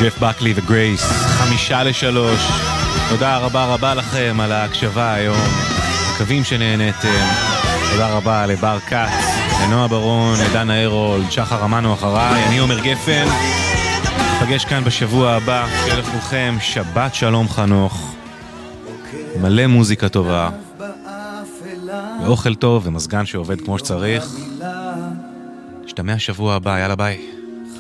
ג'ף בקלי וגרייס, 2:55. תודה רבה רבה לכם על ההקשבה היום, מקווים שנהנתם. תודה רבה לבר קאץ, לנועה ברון, לדנה הרולד, שחר אמנו אחריי, אני עומר גפן. נפגש כאן בשבוע הבא, שיהיה לכולכם שבת שלום חנוך, מלא מוזיקה טובה, ואוכל טוב ומזגן שעובד כמו שצריך. נשתמע שבוע הבא, יאללה ביי.